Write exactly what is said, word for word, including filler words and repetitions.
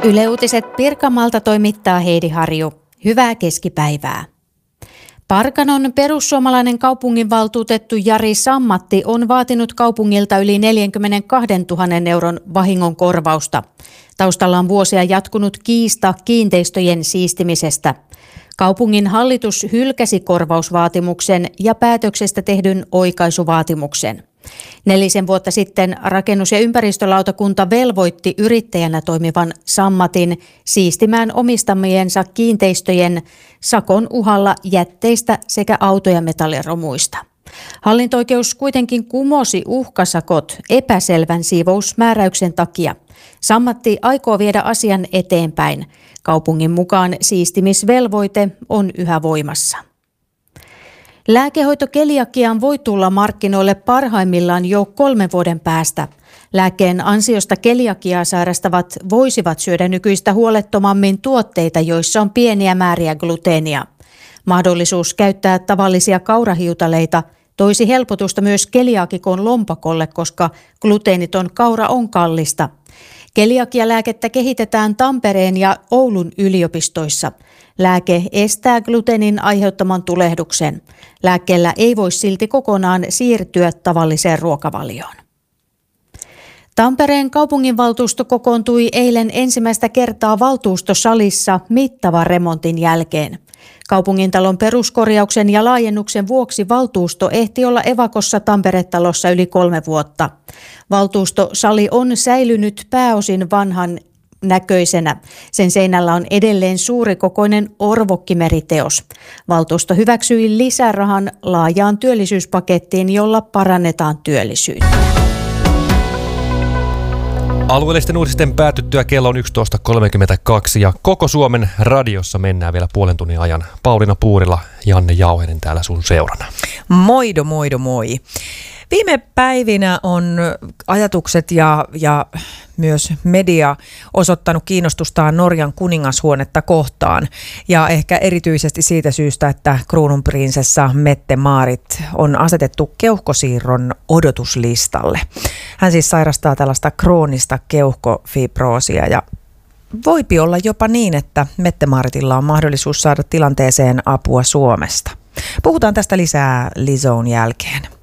Yle Uutiset Pirkanmaalta toimittaa Heidi Harju. Hyvää keskipäivää. Parkanon perussuomalainen kaupunginvaltuutettu Jari Sammatti on vaatinut kaupungilta yli neljäkymmentäkaksituhatta euron vahingonkorvausta. Taustalla on vuosia jatkunut kiista kiinteistöjen siistimisestä. Kaupungin hallitus hylkäsi korvausvaatimuksen ja päätöksestä tehdyn oikaisuvaatimuksen. Nelisen vuotta sitten rakennus- ja ympäristölautakunta velvoitti yrittäjänä toimivan Sammatin siistimään omistamiensa kiinteistöjen sakon uhalla jätteistä sekä auto- ja metalliromuista. Hallinto-oikeus kuitenkin kumosi uhkasakot epäselvän siivousmääräyksen takia. Sammatti aikoo viedä asian eteenpäin. Kaupungin mukaan siistimisvelvoite on yhä voimassa. Lääkehoito keliakiaan voi tulla markkinoille parhaimmillaan jo kolmen vuoden päästä. Lääkkeen ansiosta keliakiaa sairastavat voisivat syödä nykyistä huolettomammin tuotteita, joissa on pieniä määriä gluteenia. Mahdollisuus käyttää tavallisia kaurahiutaleita toisi helpotusta myös keliaakikon lompakolle, koska gluteeniton kaura on kallista. Keliakialääkettä kehitetään Tampereen ja Oulun yliopistoissa. Lääke estää gluteenin aiheuttaman tulehduksen. Lääkkeellä ei voi silti kokonaan siirtyä tavalliseen ruokavalioon. Tampereen kaupunginvaltuusto kokoontui eilen ensimmäistä kertaa valtuustosalissa mittavan remontin jälkeen. Kaupungintalon peruskorjauksen ja laajennuksen vuoksi valtuusto ehti olla evakossa Tampere-talossa yli kolme vuotta. Valtuustosali on säilynyt pääosin vanhan näköisenä. Sen seinällä on edelleen suurikokoinen orvokkimeriteos. Valtuusto hyväksyi lisärahan laajaan työllisyyspakettiin, jolla parannetaan työllisyyttä. Alueellisten uutisten päätyttyä kello on yksitoista kolmekymmentäkaksi ja koko Suomen radiossa mennään vielä puolen tunnin ajan. Pauliina Puurila, Janne Jauhenen täällä sun seurana. Moido, moido, moi. Viime päivinä on ajatukset ja, ja myös media osoittanut kiinnostustaan Norjan kuningashuonetta kohtaan. Ja ehkä erityisesti siitä syystä, että kruununprinsessa Mette-Maarit on asetettu keuhkosiirron odotuslistalle. Hän siis sairastaa tällaista kroonista keuhkofibroosia ja voipi olla jopa niin, että Mette-Maaritilla on mahdollisuus saada tilanteeseen apua Suomesta. Puhutaan tästä lisää Lizon jälkeen.